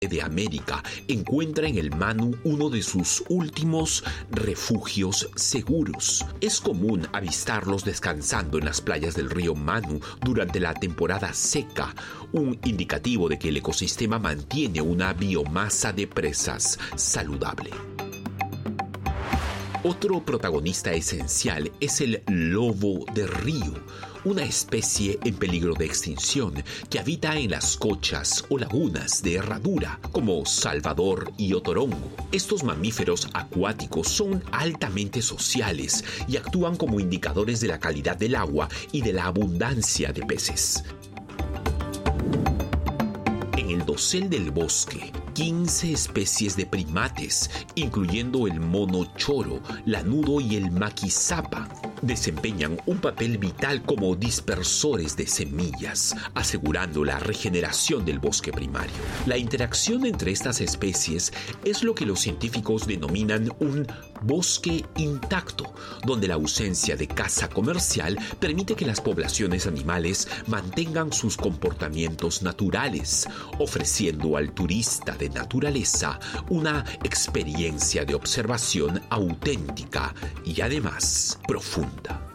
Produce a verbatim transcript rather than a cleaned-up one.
de América encuentra en el Manu uno de sus últimos refugios seguros. Es común avistarlos descansando en las playas del río Manu durante la temporada seca, un indicativo de que el ecosistema mantiene una biomasa de presas saludable. Otro protagonista esencial es el lobo de río, una especie en peligro de extinción que habita en las cochas o lagunas de Herradura, como Salvador y Otorongo. Estos mamíferos acuáticos son altamente sociales y actúan como indicadores de la calidad del agua y de la abundancia de peces. En el dosel del bosque, quince especies de primates, incluyendo el mono choro, lanudo y el maquisapa, desempeñan un papel vital como dispersores de semillas, asegurando la regeneración del bosque primario. La interacción entre estas especies es lo que los científicos denominan un bosque intacto, donde la ausencia de caza comercial permite que las poblaciones animales mantengan sus comportamientos naturales, ofreciendo al turista de naturaleza una experiencia de observación auténtica y además profunda.